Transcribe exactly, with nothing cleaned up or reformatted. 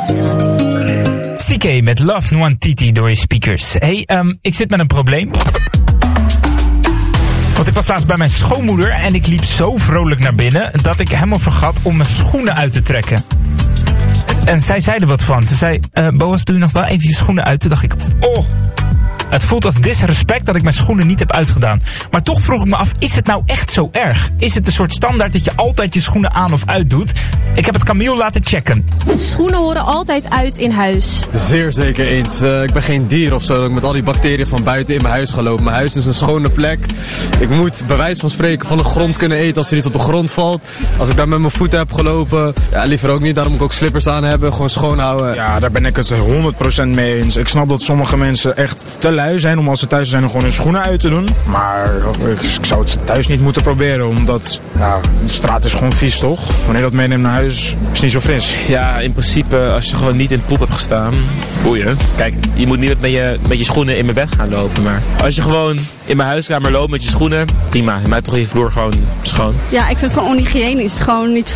C K met Love Nwantiti door je speakers. Hey, um, ik zit met een probleem. Want ik was laatst bij mijn schoonmoeder en ik liep zo vrolijk naar binnen dat ik helemaal vergat om mijn schoenen uit te trekken. En zij zei er wat van. Ze zei, uh, Boas, doe je nog wel even je schoenen uit? Toen dacht ik, oh, het voelt als disrespect dat ik mijn schoenen niet heb uitgedaan. Maar toch vroeg ik me af, is het nou echt zo erg? Is het een soort standaard dat je altijd je schoenen aan of uit doet? Ik heb het Camille laten checken. Schoenen horen altijd uit in huis. Zeer zeker eens. Uh, ik ben geen dier of zo dat ik met al die bacteriën van buiten in mijn huis ga lopen. Mijn huis is een schone plek. Ik moet bij wijze van spreken van de grond kunnen eten als er iets op de grond valt. Als ik daar met mijn voeten heb gelopen, ja, liever ook niet. Daarom moet ik ook slippers aan hebben. Gewoon schoon houden. Ja, daar ben ik het honderd procent mee eens. Ik snap dat sommige mensen echt te lui zijn om als ze thuis zijn om gewoon hun schoenen uit te doen. Maar ik zou het thuis niet moeten proberen, omdat ja, de straat is gewoon vies, toch? Wanneer je dat meeneemt naar huis, is het niet zo fris. Ja, in principe, als je gewoon niet in het poep hebt gestaan, boeien. Kijk, je moet niet met je, met je schoenen in mijn bed gaan lopen, maar als je gewoon in mijn huiskamer loopt met je schoenen, prima. Je maakt toch je vloer gewoon schoon. Ja, ik vind het gewoon onhygiënisch. Gewoon niet